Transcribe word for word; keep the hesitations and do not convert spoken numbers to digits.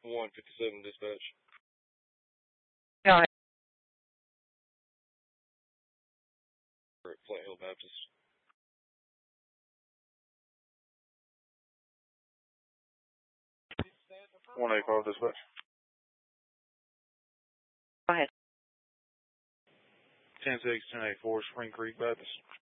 one fifty-seven dispatch. Go ahead. We're at Flint Hill Baptist. one eighty-five dispatch. Go ahead. ten six, ten eighty-four, Spring Creek Baptist.